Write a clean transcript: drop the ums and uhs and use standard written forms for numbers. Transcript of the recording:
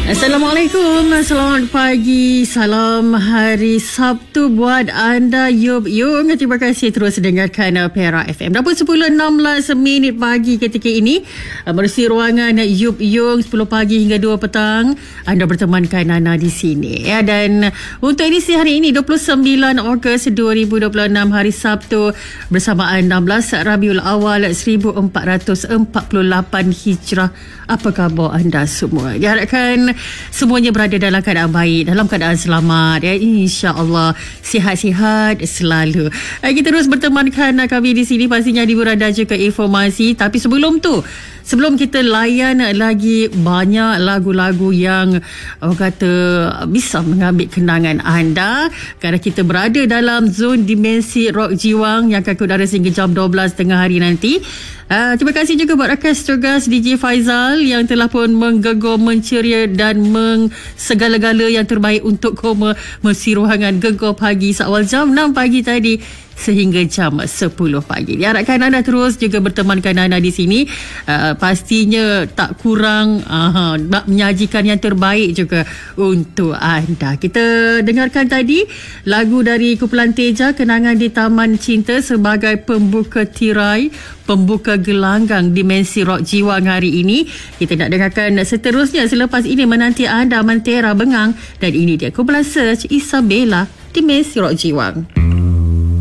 Assalamualaikum, selamat pagi, salam hari Sabtu buat anda Yup Yung. Terima kasih terus dengarkan Perak FM. Dah pun 10.16 pagi ketika ini, bersih ruangan Yup Yung 10 pagi hingga 2 petang. Anda bertemankan Nana di sini ya. Dan untuk edisi hari ini 29 Ogos 2026, hari Sabtu, bersamaan 16 Rabiul Awal 1448 Hijrah. Apa khabar anda semua? Diharapkan semuanya berada dalam keadaan baik, dalam keadaan selamat ya, insya-Allah sihat-sihat selalu. Kita terus bertemankan kami di sini, pastinya di beranda juga informasi. Tapi sebelum kita layan lagi banyak lagu-lagu yang orang kata bisa mengambil kenangan anda, kerana kita berada dalam zon dimensi rock jiwang yang akan udara sehingga jam 12 tengah hari nanti. Terima kasih juga buat rakan tugas DJ Faizal yang telah pun menggegor, menceria dan segala-gala yang terbaik untuk mengisi ruangan Gegar Pagi seawal jam 6 pagi tadi sehingga jam 10 pagi. Diharapkan anda terus juga bertemankan anda di sini. Pastinya tak kurang menyajikan yang terbaik juga untuk anda. Kita dengarkan tadi lagu dari kumpulan Teja, Kenangan di Taman Cinta, sebagai pembuka tirai, pembuka gelanggang dimensi rock jiwang hari ini. Kita nak dengarkan seterusnya. Selepas ini menanti anda Mentera Bengang, dan ini dia kumpulan Search, Isabella, dimensi rock jiwang.